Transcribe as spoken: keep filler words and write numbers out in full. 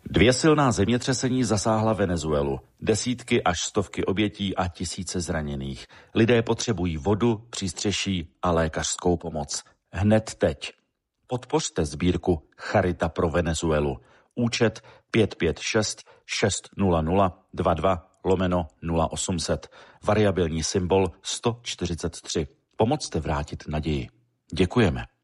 Dvě silná zemětřesení zasáhla Venezuelu. Desítky až stovky obětí a tisíce zraněných. Lidé potřebují vodu, přístřeší a lékařskou pomoc. Hned teď. Podpořte sbírku Charita pro Venezuelu. Účet pět pět šest šest nula nula dva dva lomeno nula osm set. Variabilní symbol sto čtyřicet tři. Pomozte vrátit naději. Děkujeme.